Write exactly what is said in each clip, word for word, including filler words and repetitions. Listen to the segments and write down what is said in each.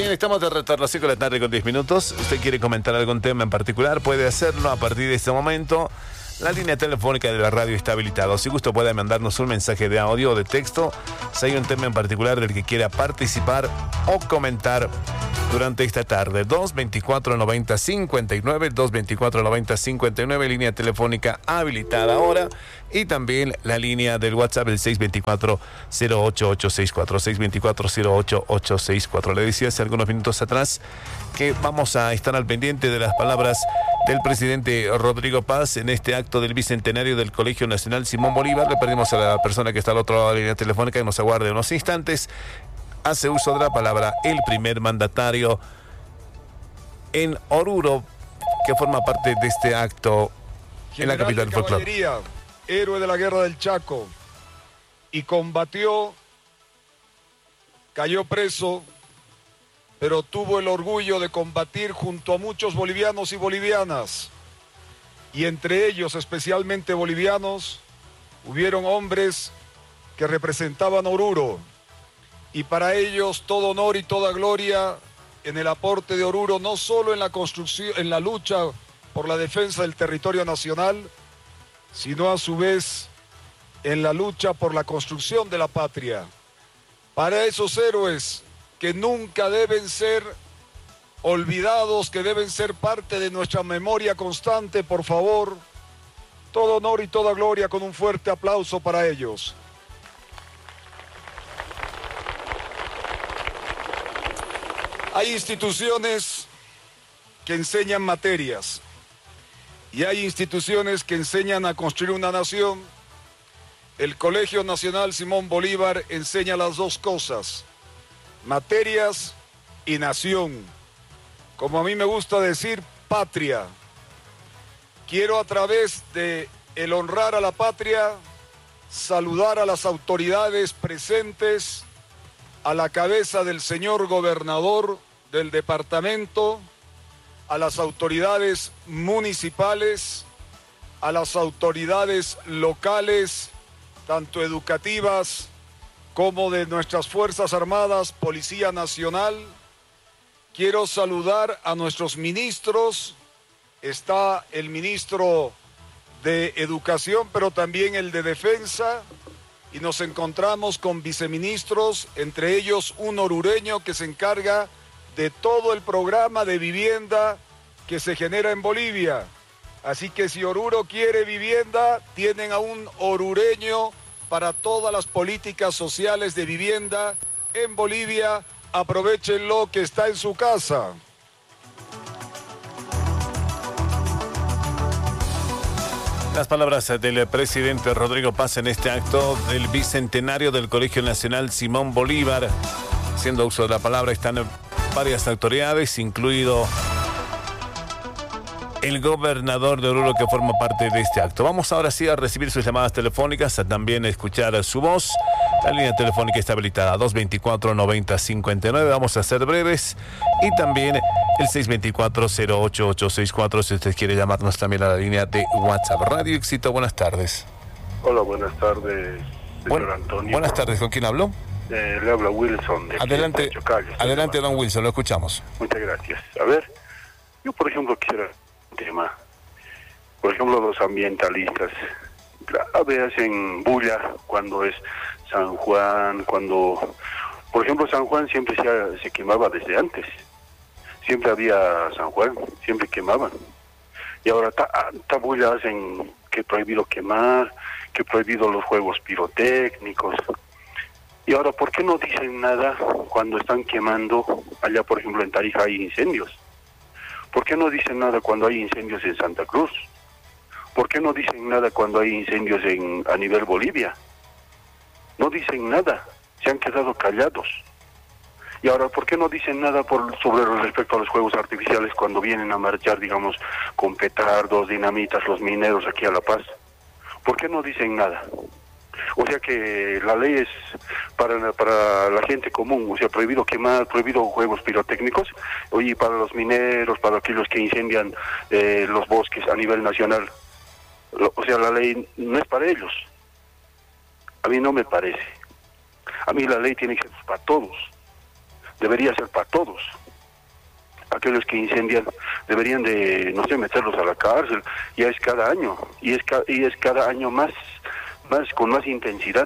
Bien, estamos de retorno, cinco de la tarde con diez minutos. ¿Usted quiere comentar algún tema en particular? Puede hacerlo a partir de este momento. La línea telefónica de la radio está habilitada. Si gusta puede mandarnos un mensaje de audio o de texto si hay un tema en particular del que quiera participar o comentar durante esta tarde. dos veinticuatro noventa cincuenta y nueve, dos veinticuatro noventa cincuenta y nueve, línea telefónica habilitada ahora. Y también la línea del WhatsApp, el seis veinticuatro cero ocho ocho seis cuatro, seis veinticuatro cero ocho ocho seis cuatro. Le decía hace algunos minutos atrás que vamos a estar al pendiente de las palabras del presidente Rodrigo Paz en este acto del bicentenario del Colegio Nacional Simón Bolívar. Le pedimos a la persona que está al otro lado de la línea telefónica que nos aguarde unos instantes. Hace uso de la palabra el primer mandatario en Oruro, que forma parte de este acto en la capital del folclore. Héroe de la guerra del Chaco, y combatió, cayó preso, pero tuvo el orgullo de combatir junto a muchos bolivianos y bolivianas, y entre ellos, especialmente bolivianos, hubieron hombres que representaban Oruro, y para ellos todo honor y toda gloria en el aporte de Oruro, no solo en la construcción, en la lucha por la defensa del territorio nacional, sino a su vez en la lucha por la construcción de la patria. Para esos héroes que nunca deben ser olvidados, que deben ser parte de nuestra memoria constante, por favor, todo honor y toda gloria, con un fuerte aplauso para ellos. Hay instituciones que enseñan materias, y hay instituciones que enseñan a construir una nación. El Colegio Nacional Simón Bolívar enseña las dos cosas, materias y nación. Como a mí me gusta decir, patria. Quiero, a través de el honrar a la patria, saludar a las autoridades presentes, a la cabeza del señor gobernador del departamento, a las autoridades municipales, a las autoridades locales, tanto educativas como de nuestras Fuerzas Armadas, Policía Nacional. Quiero saludar a nuestros ministros. Está el ministro de Educación, pero también el de Defensa, y nos encontramos con viceministros, entre ellos un orureño que se encarga de todo el programa de vivienda que se genera en Bolivia. Así que si Oruro quiere vivienda, tienen a un orureño para todas las políticas sociales de vivienda en Bolivia. Aprovechenlo, que está en su casa. Las palabras del presidente Rodrigo Paz en este acto del bicentenario del Colegio Nacional Simón Bolívar. Haciendo uso de la palabra están varias autoridades, incluido el gobernador de Oruro, que forma parte de este acto. Vamos ahora sí a recibir sus llamadas telefónicas, a también escuchar su voz. La línea telefónica está habilitada, dos veinticuatro noventa cincuenta y nueve. Vamos a ser breves. Y también el seis veinticuatro cero ocho ocho seis cuatro, si usted quiere llamarnos también a la línea de WhatsApp. Radio Éxito, buenas tardes. Hola, buenas tardes, señor Buen, Antonio. Buenas tardes, ¿con quién hablo? Eh, le habla Wilson. De adelante, Chocalles, adelante, don Wilson, lo escuchamos. Muchas gracias. A ver, yo por ejemplo quisiera un tema. Por ejemplo, los ambientalistas a veces hacen bulla cuando es San Juan, cuando, por ejemplo, San Juan siempre se, se quemaba desde antes. Siempre había San Juan, siempre quemaban. Y ahora tanta bulla hacen que prohibido quemar, que prohibido los juegos pirotécnicos. Y ahora, ¿por qué no dicen nada cuando están quemando? Allá, por ejemplo, en Tarija hay incendios. ¿Por qué no dicen nada cuando hay incendios en Santa Cruz? ¿Por qué no dicen nada cuando hay incendios en a nivel Bolivia? No dicen nada, se han quedado callados. Y ahora, ¿por qué no dicen nada por, sobre respecto a los juegos artificiales cuando vienen a marchar, digamos, con petardos, dinamitas, los mineros aquí a La Paz? ¿Por qué no dicen nada? O sea que la ley es para, para la gente común, o sea, prohibido quemar, prohibido juegos pirotécnicos, oye, para los mineros, para aquellos que incendian eh, los bosques a nivel nacional. O sea, la ley no es para ellos. A mí no me parece. A mí la ley tiene que ser para todos. debería ser para todos. Aquellos que incendian deberían de, no sé, meterlos a la cárcel. Ya es cada año, y es, ca y es cada año más, más, con más intensidad.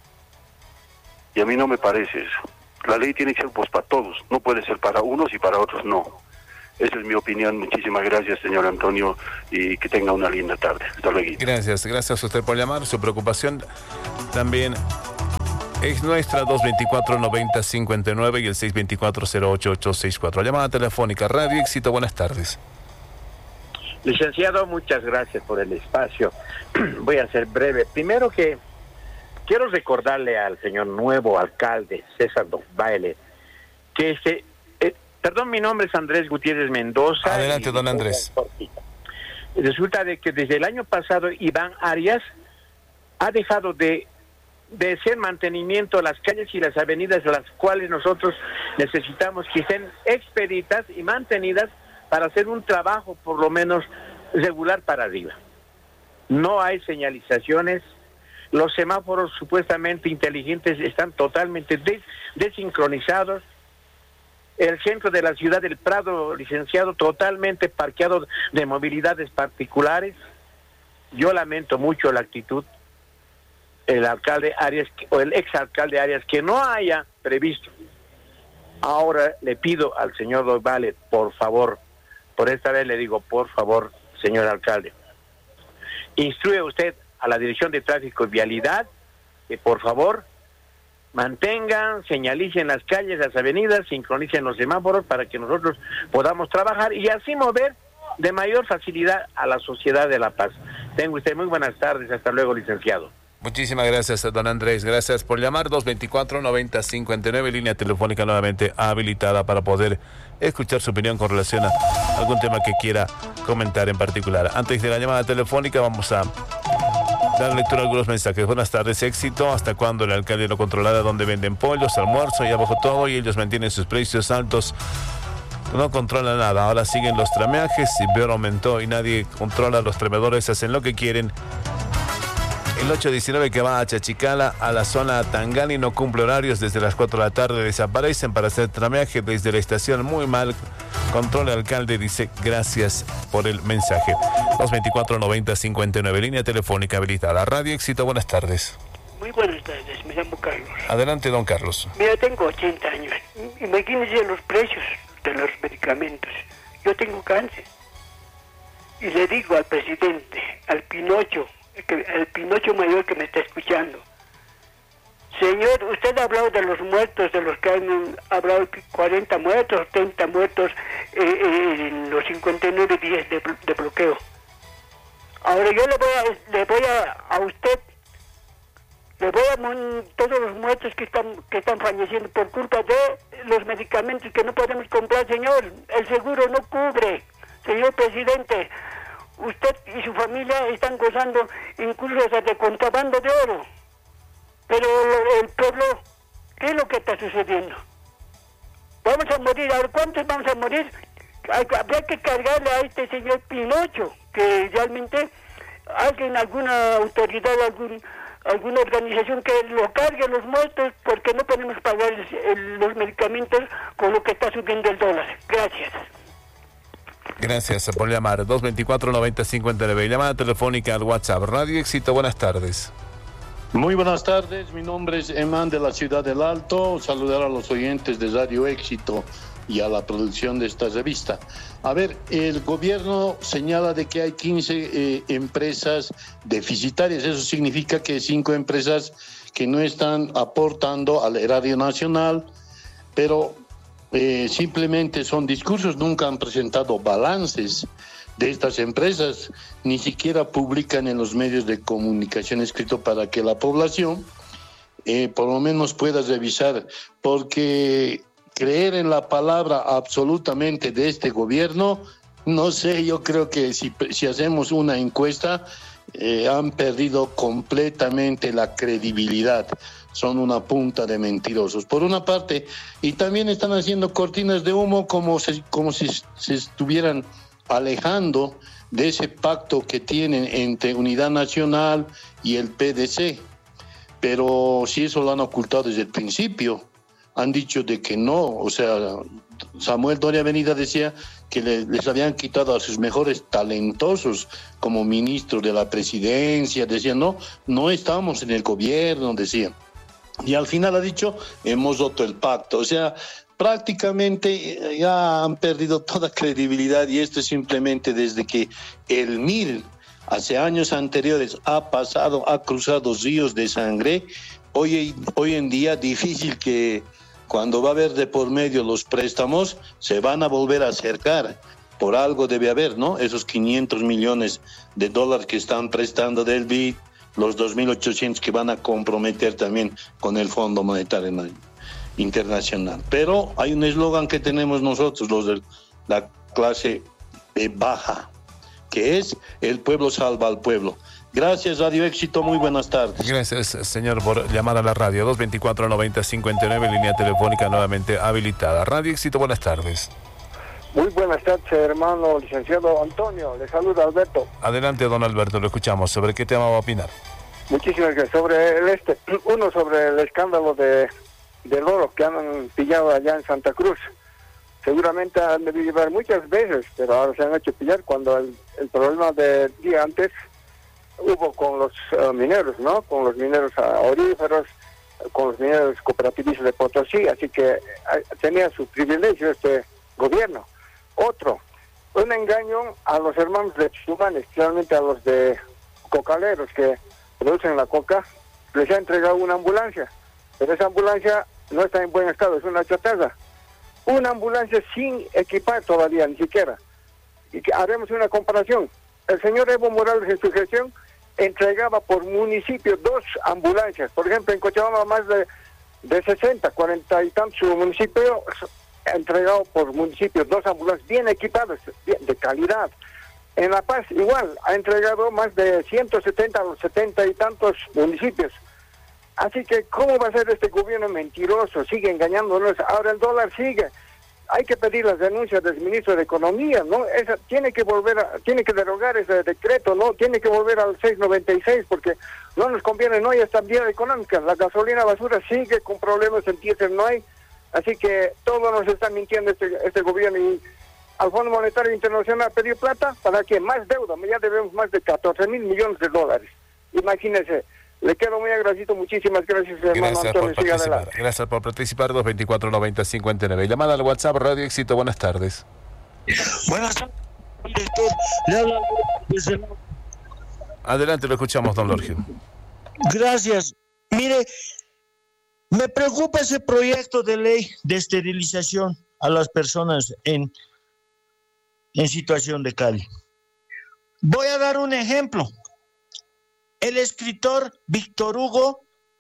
Y a mí no me parece eso. La ley tiene que ser pues para todos, no puede ser para unos y para otros no. Esa es mi opinión. Muchísimas gracias, señor Antonio, y que tenga una linda tarde. Hasta luego. Gracias, gracias a usted por llamar. Su preocupación también es nuestra, dos veinticuatro, noventa, cincuenta y nueve y el seis veinticuatro, cero ocho ocho sesenta y cuatro. Llamada telefónica, Radio Éxito, buenas tardes. Licenciado, muchas gracias por el espacio. Voy a ser breve. Primero que quiero recordarle al señor nuevo alcalde, César Baile, que este, eh, perdón, mi nombre es Andrés Gutiérrez Mendoza. Adelante, don Andrés. Resulta de que desde el año pasado Iván Arias ha dejado de de hacer mantenimiento a las calles y las avenidas, las cuales nosotros necesitamos que estén expeditas y mantenidas para hacer un trabajo por lo menos regular para arriba. No hay señalizaciones, los semáforos supuestamente inteligentes están totalmente des desincronizados, el centro de la ciudad del Prado, licenciado, totalmente parqueado de movilidades particulares. Yo lamento mucho la actitud el alcalde Arias o el exalcalde Arias que no haya previsto. Ahora le pido al señor Dovale, por favor, por esta vez le digo, por favor, señor alcalde, instruye usted a la Dirección de Tráfico y Vialidad que por favor mantengan, señalicen las calles, las avenidas, sincronicen los semáforos para que nosotros podamos trabajar y así mover de mayor facilidad a la sociedad de La Paz. Tenga usted muy buenas tardes, hasta luego, licenciado. Muchísimas gracias, don Andrés. Gracias por llamar. dos veinticuatro, noventa, cincuenta y nueve, línea telefónica nuevamente habilitada para poder escuchar su opinión con relación a algún tema que quiera comentar en particular. Antes de la llamada telefónica vamos a dar lectura a algunos mensajes. Buenas tardes, Éxito. ¿Hasta cuándo el alcalde no controlará dónde venden pollos, almuerzo y abajo todo y ellos mantienen sus precios altos? No controla nada. Ahora siguen los trameajes y peor aumentó y nadie controla. Los tremedores hacen lo que quieren. El ocho diecinueve que va a Chachicala, a la zona Tangani, no cumple horarios. Desde las cuatro de la tarde desaparecen para hacer trameaje desde la estación. Muy mal control, el alcalde dice gracias por el mensaje. dos veinticuatro, noventa, cincuenta y nueve, línea telefónica habilitada. Radio Éxito, buenas tardes. Muy buenas tardes, me llamo Carlos. Adelante, don Carlos. Mira, tengo ochenta años. Imagínense los precios de los medicamentos. Yo tengo cáncer. Y le digo al presidente, al Pinocho, que, el Pinocho mayor que me está escuchando: señor, usted ha hablado de los muertos, de los que han hablado cuarenta muertos, treinta muertos eh, en los cincuenta y nueve días de, de bloqueo. Ahora yo le voy a, le voy a, a usted, le voy a todos los muertos que están, que están falleciendo por culpa de los medicamentos que no podemos comprar, señor. El seguro no cubre, señor presidente. Usted y su familia están gozando incluso hasta de contrabando de oro. Pero el pueblo, ¿qué es lo que está sucediendo? Vamos a morir, ahora ¿cuántos vamos a morir? Hay, habría que cargarle a este señor Pinocho, que realmente alguien, alguna autoridad, algún, alguna organización que lo cargue los muertos, porque no podemos pagar el, el, los medicamentos con lo que está subiendo el dólar. Gracias. Gracias por llamar. dos veinticuatro, noventa, cincuenta y nueve. Llamada telefónica al WhatsApp. Radio Éxito, buenas tardes. Muy buenas tardes, mi nombre es Emán de la Ciudad del Alto. Saludar a los oyentes de Radio Éxito y a la producción de esta revista. A ver, el gobierno señala de que hay quince eh, empresas deficitarias. Eso significa que cinco empresas que no están aportando al erario nacional, pero eh, simplemente son discursos, nunca han presentado balances de estas empresas, ni siquiera publican en los medios de comunicación escrito para que la población eh, por lo menos pueda revisar, porque creer en la palabra absolutamente de este gobierno, no sé, yo creo que si, si hacemos una encuesta, eh, han perdido completamente la credibilidad. Son una punta de mentirosos, por una parte, y también están haciendo cortinas de humo como, se, como si se estuvieran alejando de ese pacto que tienen entre Unidad Nacional y el P D C. Pero si eso lo han ocultado desde el principio, han dicho de que no, o sea, Samuel Doria Avenida decía que le, les habían quitado a sus mejores talentosos como ministro de la presidencia, decían, no, no estamos en el gobierno, decían. Y al final ha dicho, hemos roto el pacto, o sea, prácticamente ya han perdido toda credibilidad y esto es simplemente desde que el M I R hace años anteriores ha pasado, ha cruzado ríos de sangre. Hoy, hoy en día difícil que cuando va a haber de por medio los préstamos se van a volver a acercar. Por algo debe haber, ¿no? Esos quinientos millones de dólares que están prestando del B I D, los dos mil ochocientos que van a comprometer también con el Fondo Monetario Internacional. Pero hay un eslogan que tenemos nosotros, los de la clase baja, que es el pueblo salva al pueblo. Gracias, Radio Éxito, muy buenas tardes. Gracias, señor, por llamar a la radio. dos veinticuatro noventa cincuenta y nueve, línea telefónica nuevamente habilitada. Radio Éxito, buenas tardes. Muy buenas tardes, hermano licenciado Antonio. Le saluda Alberto. Adelante, don Alberto, lo escuchamos. ¿Sobre qué tema va a opinar? Muchísimas gracias. Sobre el este, uno sobre el escándalo de del oro que han pillado allá en Santa Cruz. Seguramente han debido llevar muchas veces, pero ahora se han hecho pillar cuando el, el problema del día antes hubo con los uh, mineros, ¿no? Con los mineros uh, oríferos, con los mineros cooperativistas de Potosí, así que uh, tenía su privilegio este gobierno. Otro, un engaño a los hermanos de Chumán, especialmente a los de cocaleros que producen la coca, les ha entregado una ambulancia, pero esa ambulancia no está en buen estado, es una chatarra. Una ambulancia sin equipar todavía, ni siquiera. Y que haremos una comparación. El señor Evo Morales en su gestión entregaba por municipio dos ambulancias. Por ejemplo, en Cochabamba más de, de sesenta, cuarenta y tantos municipios entregado por municipio dos ambulancias bien equipadas, bien, de calidad. En La Paz igual, ha entregado más de ciento setenta a los setenta y tantos municipios. Así que, ¿cómo va a ser este gobierno mentiroso? Sigue engañándonos. Ahora el dólar sigue. Hay que pedir las denuncias del ministro de Economía, ¿no? Esa, tiene que volver a, tiene que derogar ese decreto, ¿no? Tiene que volver al seis noventa y seis porque no nos conviene, no hay estabilidad económica. La gasolina basura sigue con problemas, en diésel no hay. Así que todo nos está mintiendo este, este gobierno y al Fondo Monetario Internacional pedir plata para que más deuda. Ya debemos más de catorce mil millones de dólares. Imagínense. Le quedo muy agradecido, muchísimas gracias, hermano gracias Antonio. Por participar. Gracias por participar, dos veinticuatro noventa cincuenta y nueve. Llamada al WhatsApp, Radio Éxito, buenas tardes. Buenas tardes, director. Le habla desde... Adelante, lo escuchamos, don Lorgio. Gracias. Mire, me preocupa ese proyecto de ley de esterilización a las personas en, en situación de calle. Voy a dar un ejemplo. El escritor Víctor Hugo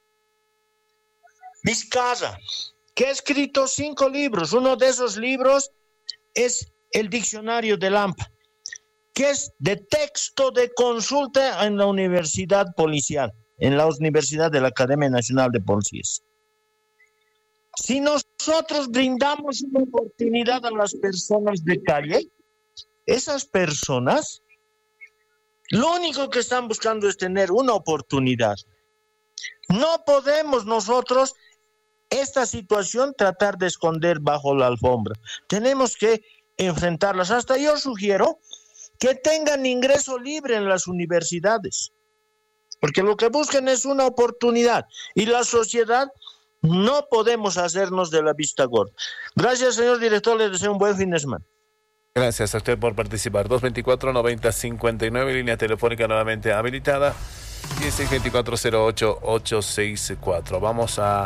Vizcarra, que ha escrito cinco libros. Uno de esos libros es el Diccionario de Lampa, que es de texto de consulta en la Universidad Policial, en la Universidad de la Academia Nacional de Policías. Si nosotros brindamos una oportunidad a las personas de calle, esas personas lo único que están buscando es tener una oportunidad. No podemos nosotros esta situación tratar de esconder bajo la alfombra. Tenemos que enfrentarlas. Hasta yo sugiero que tengan ingreso libre en las universidades, porque lo que buscan es una oportunidad y la sociedad no podemos hacernos de la vista gorda. Gracias, señor director, les deseo un buen fin de semana. Gracias a usted por participar. dos veinticuatro noventa cincuenta y nueve, línea telefónica nuevamente habilitada. dieciséis veinticuatro cero ocho ocho sesenta y cuatro. Vamos a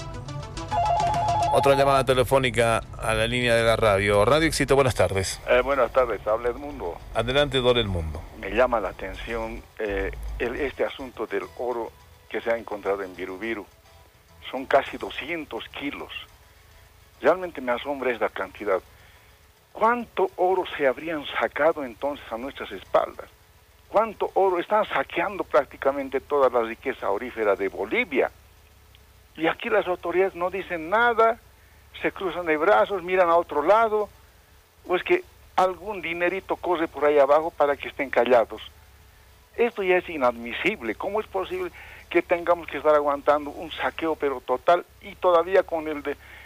otra llamada telefónica a la línea de la radio. Radio Éxito, buenas tardes. Eh, buenas tardes, habla Edmundo. Adelante, don Edmundo. Me llama la atención eh, el, este asunto del oro que se ha encontrado en Birubiru. Son casi doscientos kilos. Realmente me asombra esta cantidad. ¿Cuánto oro se habrían sacado entonces a nuestras espaldas? ¿Cuánto oro? Están saqueando prácticamente toda la riqueza aurífera de Bolivia. Y aquí las autoridades no dicen nada, se cruzan de brazos, miran a otro lado, o es que algún dinerito corre por ahí abajo para que estén callados. Esto ya es inadmisible. ¿Cómo es posible que tengamos que estar aguantando un saqueo pero total y todavía con el de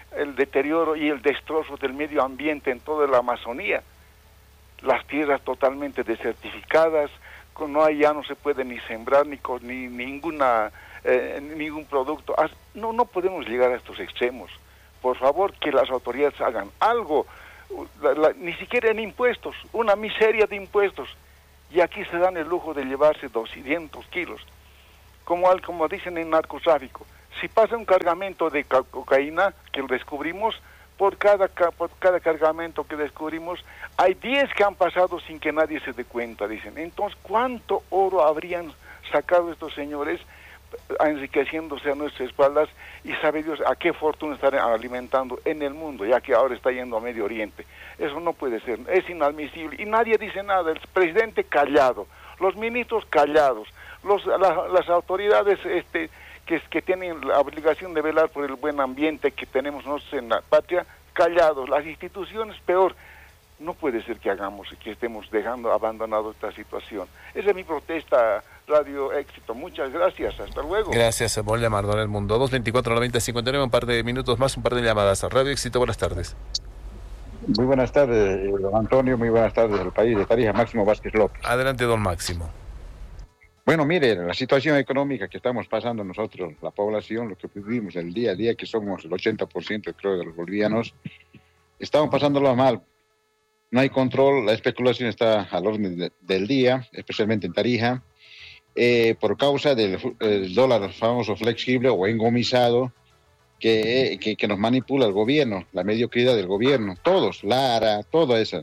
el deterioro y el destrozo del medio ambiente en toda la Amazonía. Las tierras totalmente desertificadas, no hay, ya no se puede ni sembrar ni, ni ninguna eh, ningún producto. No, no podemos llegar a estos extremos. Por favor, que las autoridades hagan algo, la, la, ni siquiera en impuestos, una miseria de impuestos. Y aquí se dan el lujo de llevarse doscientos kilos. Como, al, como dicen en narcotráfico, si pasa un cargamento de ca cocaína, que lo descubrimos, por cada, por cada cargamento que descubrimos, hay diez que han pasado sin que nadie se dé cuenta, dicen. Entonces, ¿cuánto oro habrían sacado estos señores enriqueciéndose a nuestras espaldas? Y sabe Dios a qué fortuna están alimentando en el mundo, ya que ahora está yendo a Medio Oriente. Eso no puede ser, es inadmisible. Y nadie dice nada, el presidente callado, los ministros callados, los, la, las autoridades este, que, que tienen la obligación de velar por el buen ambiente que tenemos nosotros en la patria, callados, las instituciones peor. No puede ser que hagamos, que estemos dejando abandonado esta situación. Esa es mi protesta, Radio Éxito. Muchas gracias, hasta luego. Gracias, por llamar, don El Mundo. dos veinticuatro noventa cincuenta y nueve, un par de minutos más, un par de llamadas. Radio Éxito, buenas tardes. Muy buenas tardes, don Antonio, muy buenas tardes del país de Tarija, Máximo Vázquez López. Adelante, don Máximo. Bueno, mire, la situación económica que estamos pasando nosotros, la población, lo que vivimos el día a día, que somos el ochenta por ciento, creo, de los bolivianos, estamos pasándolo mal. No hay control, la especulación está al orden de, del día, especialmente en Tarija, eh, por causa del el dólar famoso flexible o engomizado que, que, que nos manipula el gobierno, la mediocridad del gobierno, todos, Lara, todo eso.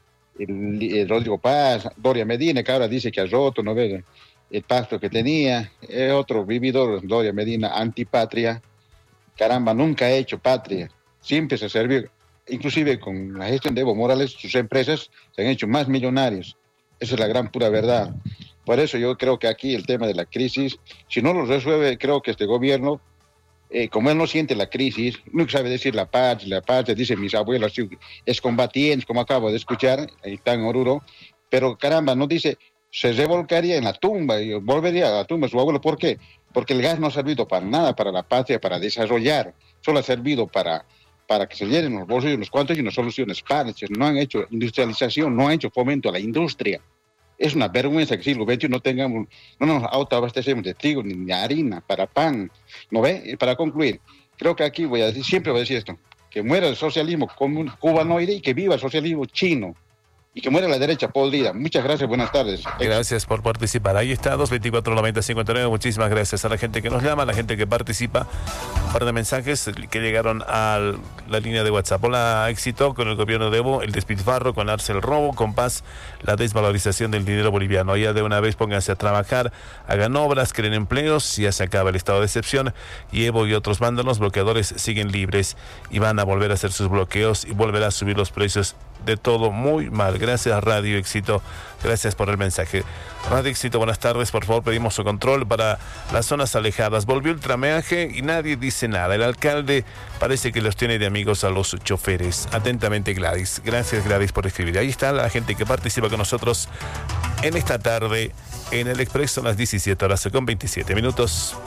El, el Rodrigo Paz, Doria Medina, que ahora dice que ha roto, ¿no ve? El pacto que tenía, eh, otro vividor, Doria Medina, antipatria, caramba, nunca ha hecho patria, siempre se sirvió. Inclusive con la gestión de Evo Morales, sus empresas se han hecho más millonarios. Esa es la gran pura verdad. Por eso yo creo que aquí el tema de la crisis, si no lo resuelve, creo que este gobierno, eh, como él no siente la crisis, no sabe decir la paz, la paz, dicen mis abuelos, es combatientes, como acabo de escuchar, ahí está en Oruro, pero caramba, no dice, se revolcaría en la tumba, y volvería a la tumba su abuelo. ¿Por qué? Porque el gas no ha servido para nada, para la patria, para desarrollar, solo ha servido para... para que se llenen los bolsillos unos cuantos y unas soluciones parches. No han hecho industrialización, no han hecho fomento a la industria. Es una vergüenza que el siglo veintiuno no tengamos, no nos autoabastecemos de trigo ni de harina para pan. ¿No ve? Para concluir, creo que aquí voy a decir, siempre voy a decir esto, que muera el socialismo cubanoide y que viva el socialismo chino. Y que muera la derecha podrida. Muchas gracias, buenas tardes. Gracias por participar. Ahí está, dos veinticuatro noventa cincuenta y nueve. Muchísimas gracias a la gente que nos llama, a la gente que participa. Un par de mensajes que llegaron a la línea de WhatsApp. Hola, Éxito, con el gobierno de Evo, el despilfarro, con Arce el robo, con Paz, la desvalorización del dinero boliviano. Ya de una vez pónganse a trabajar, hagan obras, creen empleos, ya se acaba el estado de excepción y Evo y otros vándalos bloqueadores siguen libres y van a volver a hacer sus bloqueos y volverá a subir los precios de todo muy mal. Gracias, Radio Éxito. Gracias por el mensaje. Radio Éxito, buenas tardes. Por favor, pedimos su control para las zonas alejadas. Volvió el trameaje y nadie dice nada. El alcalde parece que los tiene de amigos a los choferes. Atentamente, Gladys. Gracias, Gladys, por escribir. Ahí está la gente que participa con nosotros en esta tarde en el Expreso a las diecisiete horas con veintisiete minutos.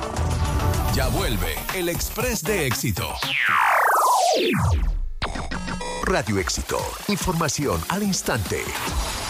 Ya vuelve el Express de Éxito. Radio Éxito. Información al instante.